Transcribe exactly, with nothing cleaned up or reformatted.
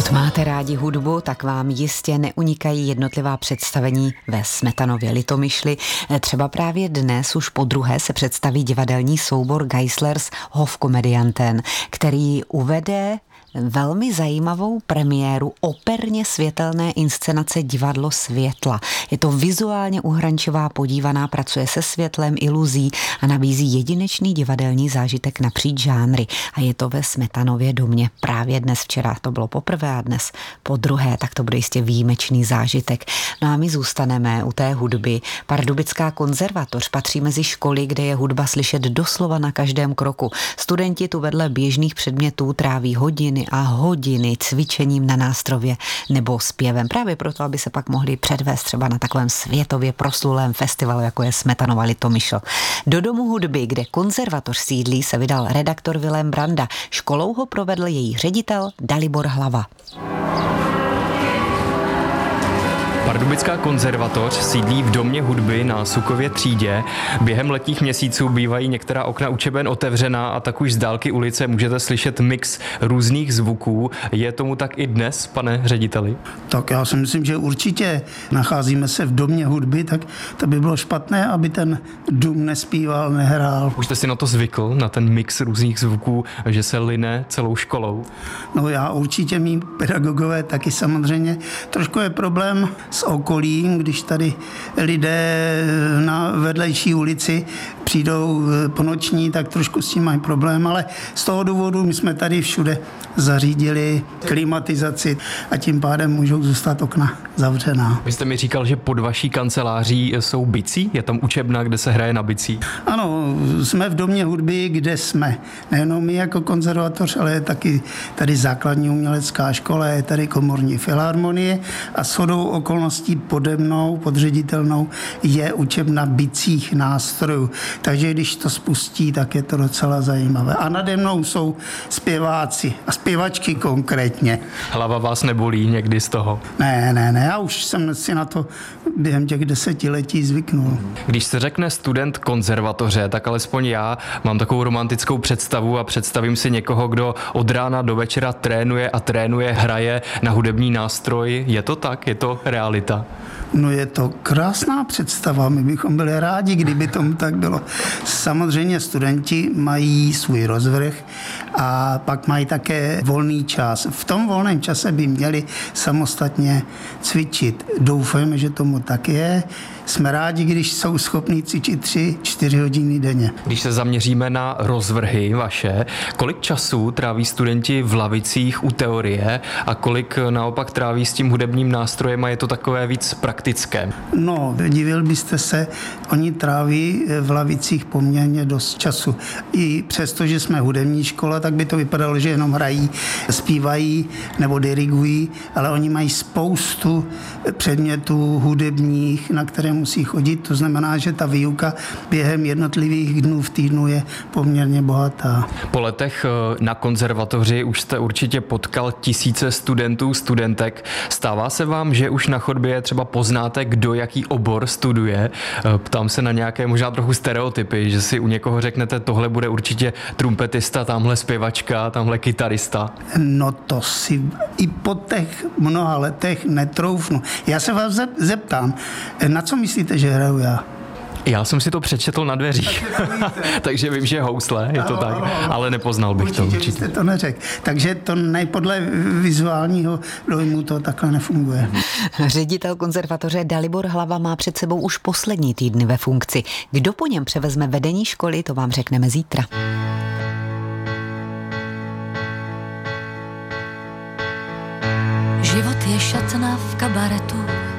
Pokud máte rádi hudbu, tak vám jistě neunikají jednotlivá představení ve Smetanově Litomyšli. Třeba právě dnes už podruhé se představí divadelní soubor Geislers Hofkomedianten, který uvede velmi zajímavou premiéru operně světelné inscenace Divadlo světla. Je to vizuálně uhrančová podívaná, pracuje se světlem, iluzí a nabízí jedinečný divadelní zážitek napříč žánry. A je to ve Smetanově domě. Právě dnes, včera to bylo poprvé a dnes po druhé, tak to bude jistě výjimečný zážitek. No a my zůstaneme u té hudby. Pardubická konzervatoř patří mezi školy, kde je hudba slyšet doslova na každém kroku. Studenti tu vedle běžných předmětů tráví hodiny a hodiny cvičením na nástrojě nebo zpěvem. Právě proto, aby se pak mohli předvést třeba na takovém světově proslulém festivalu, jako je Smetanova Litomyšl. Do domu hudby, kde konzervatoř sídlí, se vydal redaktor Vilém Branda. Školou ho provedl její ředitel Dalibor Hlava. Pardubická konzervatoř sídlí v domě hudby na Sukově třídě. Během letních měsíců bývají některá okna učeben otevřená a tak už z dálky ulice můžete slyšet mix různých zvuků. Je tomu tak i dnes, pane řediteli? Tak já si myslím, že určitě nacházíme se v domě hudby, tak to by bylo špatné, aby ten dům nespíval, nehrál. Už jste si na to zvykl, na ten mix různých zvuků, že se line celou školou? No já určitě, mý pedagogové taky samozřejmě. Trošku je problém s okolím, když tady lidé na vedlejší ulici přijdou po noční, tak trošku s tím mají problém, ale z toho důvodu my jsme tady všude zařídili klimatizaci a tím pádem můžou zůstat okna zavřená. Vy jste mi říkal, že pod vaší kanceláří jsou bicí? Je tam učebna, kde se hraje na bicí? Ano, jsme v domě hudby, kde jsme. Nejenom my jako konzervatoř, ale je taky tady základní umělecká škola, je tady komorní filharmonie a shodou okolností pode mnou, pod ředitelnou, je učebna bicích nástrojů. Takže když to spustí, tak je to docela zajímavé. A nade mnou jsou zpěváci a zpěvačky konkrétně. Hlava vás nebolí někdy z toho? Ne, ne, ne, já už jsem si na to během těch desetiletí zvyknul. Když se řekne student konzervatoře, tak alespoň já mám takovou romantickou představu a představím si někoho, kdo od rána do večera trénuje a trénuje, hraje na hudební nástroj. Je to tak? Je to realita? No je to krásná představa, my bychom byli rádi, kdyby tomu tak bylo. Samozřejmě studenti mají svůj rozvrh a pak mají také volný čas. V tom volném čase by měli samostatně cvičit. Doufujeme, že tomu tak je. Jsme rádi, když jsou schopní cvičit tři, čtyři hodiny denně. Když se zaměříme na rozvrhy vaše, kolik času tráví studenti v lavicích u teorie a kolik naopak tráví s tím hudebním nástrojem a je to takové víc praktické? No, divil byste se, oni tráví v lavicích poměrně dost času. I přesto, že jsme hudební škola, tak by to vypadalo, že jenom hrají, zpívají nebo dirigují, ale oni mají spoustu předmětů hudebních, na které musí chodit. To znamená, že ta výuka během jednotlivých dnů v týdnu je poměrně bohatá. Po letech na konzervatoři už jste určitě potkal tisíce studentů, studentek. Stává se vám, že už na chodbě třeba poznáte, kdo jaký obor studuje? Ptám se na nějaké možná trochu stereotypy, že si u někoho řeknete, tohle bude určitě trumpetista, tamhle zpěvačka, tamhle kytarista. No to si i po těch mnoha letech netroufnu. Já se vás zeptám, na co myslíte, že hraju já? Já jsem si to přečetl na dveřích, takže vím, že housle, je to tak, ale nepoznal bych určitě, to. Určitě jste to neřekl. Takže to nej podle vizuálního dojmu to takhle nefunguje. Ředitel konzervatoře Dalibor Hlava má před sebou už poslední týdny ve funkci. Kdo po něm převezme vedení školy, to vám řekneme zítra. Život je šatna v kabaretu,